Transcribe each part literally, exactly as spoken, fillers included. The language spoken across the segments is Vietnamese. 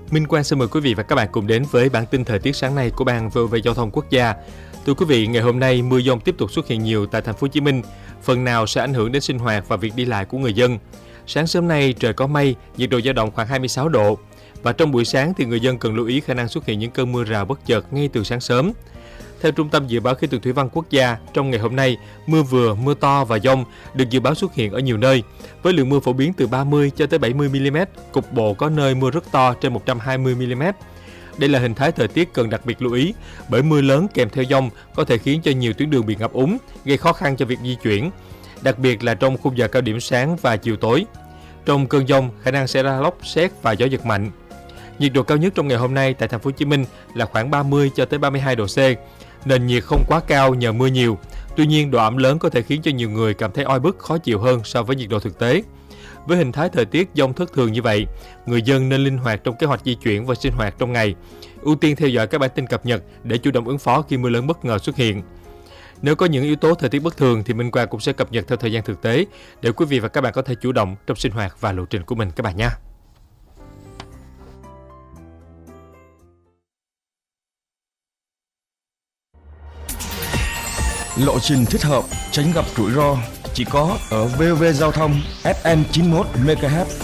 Minh Quang xin mời quý vị và các bạn cùng đến với bản tin thời tiết sáng nay của Ban vê o vê Giao thông Quốc gia. Thưa quý vị, ngày hôm nay mưa dông tiếp tục xuất hiện nhiều tại thành phố Hồ Chí Minh, phần nào sẽ ảnh hưởng đến sinh hoạt và việc đi lại của người dân. Sáng sớm nay trời có mây, nhiệt độ dao động khoảng hai mươi sáu độ. Và trong buổi sáng thì người dân cần lưu ý khả năng xuất hiện những cơn mưa rào bất chợt ngay từ sáng sớm. Theo Trung tâm Dự báo Khí tượng Thủy văn Quốc gia, trong ngày hôm nay, mưa vừa, mưa to và dông được dự báo xuất hiện ở nhiều nơi, với lượng mưa phổ biến từ ba mươi cho tới bảy mươi mi-li-mét, cục bộ có nơi mưa rất to trên một trăm hai mươi mi-li-mét. Đây là hình thái thời tiết cần đặc biệt lưu ý, bởi mưa lớn kèm theo dông có thể khiến cho nhiều tuyến đường bị ngập úng, gây khó khăn cho việc di chuyển, đặc biệt là trong khung giờ cao điểm sáng và chiều tối. Trong cơn dông, khả năng sẽ ra lốc, sét và gió giật mạnh. Nhiệt độ cao nhất trong ngày hôm nay tại thành phố Hồ Chí Minh là khoảng ba mươi cho tới ba mươi hai độ C. Nền nhiệt không quá cao nhờ mưa nhiều. Tuy nhiên, độ ẩm lớn có thể khiến cho nhiều người cảm thấy oi bức, khó chịu hơn so với nhiệt độ thực tế. Với hình thái thời tiết dông thất thường như vậy, người dân nên linh hoạt trong kế hoạch di chuyển và sinh hoạt trong ngày. Ưu tiên theo dõi các bản tin cập nhật để chủ động ứng phó khi mưa lớn bất ngờ xuất hiện. Nếu có những yếu tố thời tiết bất thường thì Minh Quang cũng sẽ cập nhật theo thời gian thực tế để quý vị và các bạn có thể chủ động trong sinh hoạt và lộ trình của mình các bạn nhé. Lộ trình thích hợp, tránh gặp rủi ro chỉ có ở vê o vê Giao thông ép em chín mươi mốt mê ga héc.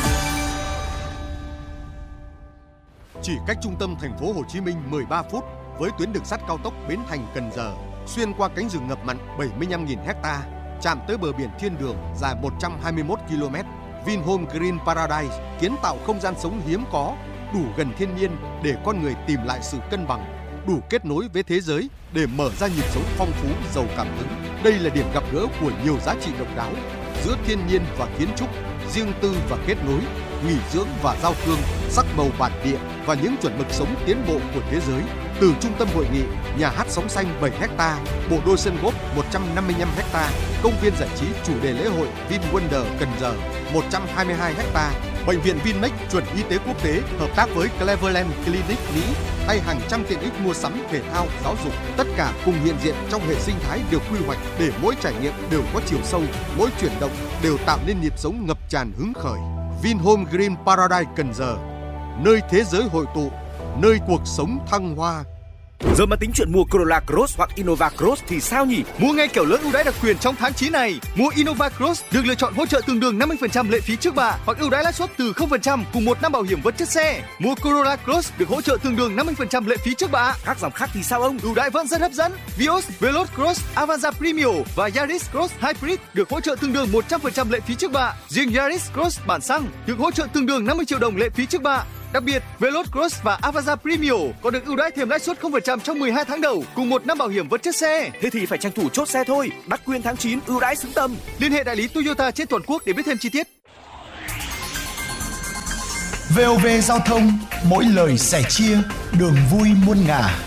Chỉ cách trung tâm thành phố Hồ Chí Minh mười ba phút với tuyến đường sắt cao tốc Bến Thành - Cần Giờ, xuyên qua cánh rừng ngập mặn bảy mươi lăm nghìn héc ta, chạm tới bờ biển thiên đường dài một trăm hai mươi mốt ki lô mét. Vinhome Green Paradise kiến tạo không gian sống hiếm có, đủ gần thiên nhiên để con người tìm lại sự cân bằng, đủ kết nối với thế giới để mở ra nhịp sống phong phú, giàu cảm hứng. Đây là điểm gặp gỡ của nhiều giá trị độc đáo giữa thiên nhiên và kiến trúc, riêng tư và kết nối, nghỉ dưỡng và giao thương, sắc màu bản địa và những chuẩn mực sống tiến bộ của thế giới. Từ trung tâm hội nghị, nhà hát sóng xanh bảy héc ta, bộ đôi sân golf một trăm năm mươi lăm héc ta, công viên giải trí chủ đề lễ hội VinWonder Cần Giờ một trăm hai mươi hai héc ta, bệnh viện Vinmec chuẩn y tế quốc tế hợp tác với Cleveland Clinic Mỹ hay hàng trăm tiện ích mua sắm, thể thao, giáo dục, tất cả cùng hiện diện trong hệ sinh thái được quy hoạch để mỗi trải nghiệm đều có chiều sâu, mỗi chuyển động đều tạo nên nhịp sống ngập tràn hứng khởi. Vinhome Green Paradise Cần Giờ, nơi thế giới hội tụ, nơi cuộc sống thăng hoa. Giờ mà tính chuyện mua Corolla Cross hoặc Innova Cross thì sao nhỉ? Mua ngay kiểu lớn ưu đãi đặc quyền trong tháng chín này. Mua Innova Cross được lựa chọn hỗ trợ tương đương năm mươi phần trăm lệ phí trước bạ hoặc ưu đãi lãi suất từ không phần trăm cùng một năm bảo hiểm vật chất xe. Mua Corolla Cross được hỗ trợ tương đương năm mươi phần trăm lệ phí trước bạ. Các dòng khác thì sao ông? Ưu đãi vẫn rất hấp dẫn. Vios, Veloz Cross, Avanza Premium và Yaris Cross Hybrid được hỗ trợ tương đương một trăm phần trăm lệ phí trước bạ. Riêng Yaris Cross bản xăng được hỗ trợ tương đương năm mươi triệu đồng lệ phí trước bạ. Đặc biệt, Veloz Cross và Avanza Premium còn được ưu đãi thêm lãi suất không phần trăm trong mười hai tháng đầu cùng một năm bảo hiểm vật chất xe. Thế thì phải tranh thủ chốt xe thôi. Đắc quyền tháng chín, ưu đãi xứng tầm. Liên hệ đại lý Toyota trên toàn quốc để biết thêm chi tiết. vê o vê Giao thông, mỗi lời sẻ chia, đường vui muôn ngả.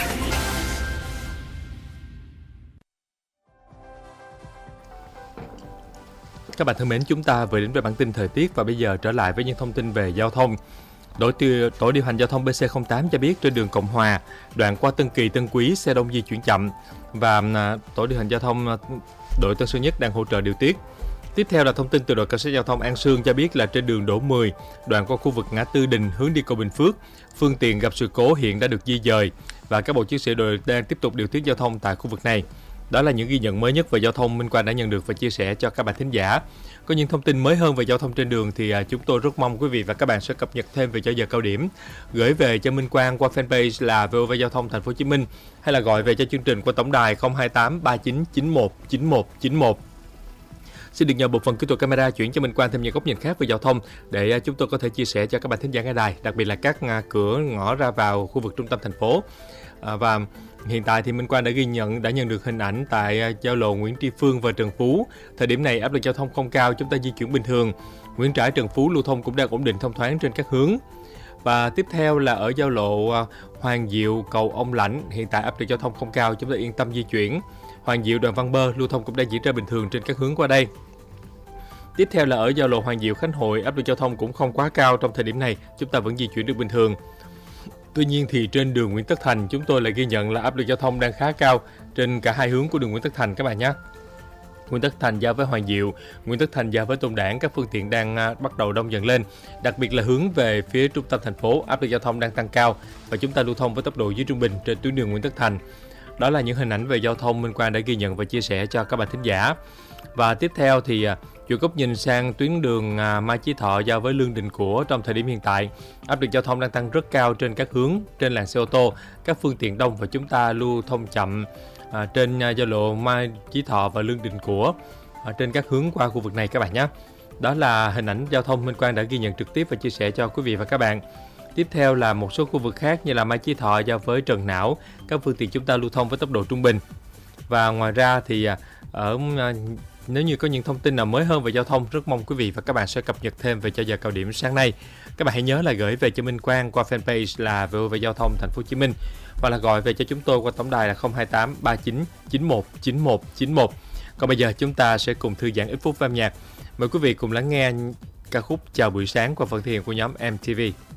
Các bạn thân mến, chúng ta vừa đến với bản tin thời tiết và bây giờ trở lại với những thông tin về giao thông. Đội, tiêu, tổ điều hành giao thông bê xê không tám cho biết trên đường Cộng Hòa, đoạn qua Tân Kỳ, Tân Quý, xe đông di chuyển chậm và à, tổ điều hành giao thông đội Tân Sơn Nhất đang hỗ trợ điều tiết. Tiếp theo là thông tin từ đội cảnh sát giao thông An Sương cho biết là trên đường Đỗ mười, đoạn qua khu vực ngã tư Đình hướng đi cầu Bình Phước, phương tiện gặp sự cố hiện đã được di dời và các bộ chiến sĩ đội đang tiếp tục điều tiết giao thông tại khu vực này. Đó là những ghi nhận mới nhất về giao thông Minh Quang đã nhận được và chia sẻ cho các bạn thính giả. Có những thông tin mới hơn về giao thông trên đường thì chúng tôi rất mong quý vị và các bạn sẽ cập nhật thêm về giờ cao điểm, gửi về cho Minh Quang qua fanpage là vê o vê Giao thông Thành phố Hồ Chí Minh hay là gọi về cho chương trình qua tổng đài không hai tám ba chín chín một chín một chín một. Xin được nhờ bộ phận kỹ thuật camera chuyển cho Minh Quang thêm những góc nhìn khác về giao thông để chúng tôi có thể chia sẻ cho các bạn thính giả nghe đài, đặc biệt là các cửa ngõ ra vào khu vực trung tâm thành phố. À, và hiện tại thì Minh Quang đã ghi nhận đã nhận được hình ảnh tại giao lộ Nguyễn Tri Phương và Trần Phú. Thời điểm này áp lực giao thông không cao, chúng ta di chuyển bình thường. Nguyễn Trãi, Trần Phú lưu thông cũng đang ổn định thông thoáng trên các hướng. Và tiếp theo là ở giao lộ Hoàng Diệu, cầu Ông Lãnh, hiện tại áp lực giao thông không cao, chúng ta yên tâm di chuyển. Hoàng Diệu, Đoàn Văn Bơ lưu thông cũng đang diễn ra bình thường trên các hướng qua đây. Tiếp theo là ở giao lộ Hoàng Diệu, Khánh Hội, áp lực giao thông cũng không quá cao trong thời điểm này, chúng ta vẫn di chuyển được bình thường. Tuy nhiên thì trên đường Nguyễn Tất Thành, chúng tôi lại ghi nhận là áp lực giao thông đang khá cao trên cả hai hướng của đường Nguyễn Tất Thành các bạn nhé. Nguyễn Tất Thành giao với Hoàng Diệu, Nguyễn Tất Thành giao với Tôn Đản. Các phương tiện đang à, bắt đầu đông dần lên, đặc biệt là hướng về phía trung tâm thành phố, áp lực giao thông đang tăng cao và chúng ta lưu thông với tốc độ dưới trung bình trên tuyến đường Nguyễn Tất Thành. Đó là những hình ảnh về giao thông Minh Quang đã ghi nhận và chia sẻ cho các bạn thính giả. Và tiếp theo thì à, chuyển góc nhìn sang tuyến đường à, Mai Chí Thọ giao với Lương Định Của. Trong thời điểm hiện tại, áp lực giao thông đang tăng rất cao trên các hướng, trên làn xe ô tô, các phương tiện đông và chúng ta lưu thông chậm à, trên à, giao lộ Mai Chí Thọ và Lương Định Của à, trên các hướng qua khu vực này các bạn nhé. Đó là hình ảnh giao thông Minh Quang đã ghi nhận trực tiếp và chia sẻ cho quý vị và các bạn. Tiếp theo là một số khu vực khác như là Mai Chí Thọ giao với Trần Não, các phương tiện chúng ta lưu thông với tốc độ trung bình. Và ngoài ra thì ở nếu như có những thông tin nào mới hơn về giao thông, rất mong quý vị và các bạn sẽ cập nhật thêm về cho giờ cao điểm sáng nay. Các bạn hãy nhớ là gửi về cho Minh Quang qua fanpage là vê o vê Giao thông Thành phố Hồ Chí Minh hoặc là gọi về cho chúng tôi qua tổng đài là không hai tám ba chín chín một chín một chín một. Còn bây giờ chúng ta sẽ cùng thư giãn ít phút với âm nhạc. Mời quý vị cùng lắng nghe ca khúc Chào buổi sáng qua phần thể hiện của nhóm em tê vê.